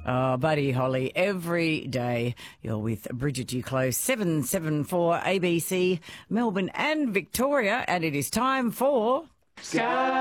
Oh, Buddy Holly, every day you're with Bridget Duclos, 774 ABC, Melbourne and Victoria, and it is time for...